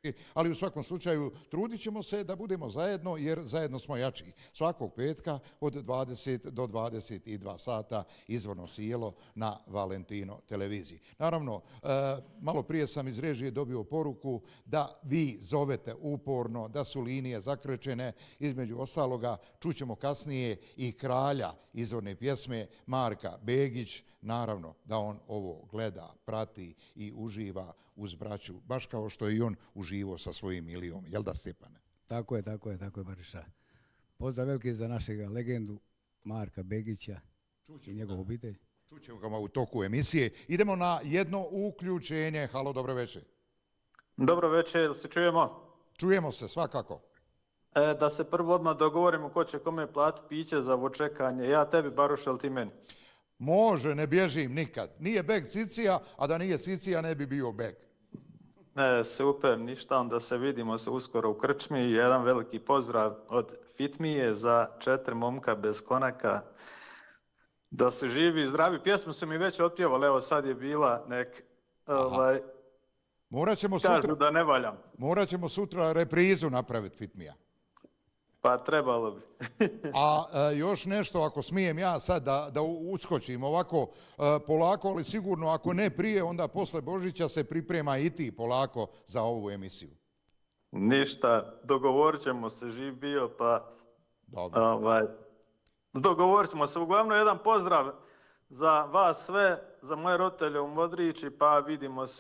Ali u svakom slučaju trudit ćemo se da budemo zajedno jer zajedno smo jači. Svakog petka od 20 do 22 sata izvorno sjelo na Valentino televiziji. Naravno, malo prije sam iz režije dobio poruku da vi zovete uporno, da su linije zakrečene. Između ostaloga čućemo kasnije i kralja izvorne pjesme Marka Begić. Naravno da on ovo gleda, prati i uživa uz braću, baš kao što je i on uživao sa svojim Ilijom. Jel da, Stjepane? Tako je, Bariša. Pozdrav veliki za našega legendu Marka Begića i njegovu obitelj. Čućemo ga u toku emisije. Idemo na jedno uključenje. Halo, dobro večer. Dobro večer, se čujemo? Čujemo se, svakako. Da se prvo odmah dogovorimo ko će kome platiti piće za očekanje. Ja tebi, Baruš, ili ti meni? Može, ne bježim nikad. Nije beg Cicija, a da nije Cicija ne bi bio beg. Super, ništa, onda se vidimo se uskoro u krčmi. Jedan veliki pozdrav od Fitmije za 4 momka bez konaka. Da se živi i zdravi. Pjesmu su mi već otpjevali, evo sad je bila kažu da ne valjam. Morat ćemo sutra reprizu napraviti, Fitmija. Pa trebalo bi. A još nešto, ako smijem ja sad da uskočim ovako polako, ali sigurno ako ne prije, onda posle Božića se priprema i ti polako za ovu emisiju. Ništa, dogovorit ćemo se, živ bio, pa dogovorit ćemo se. Uglavnom jedan pozdrav za vas sve, za moje roditelje u Modrići, pa vidimo se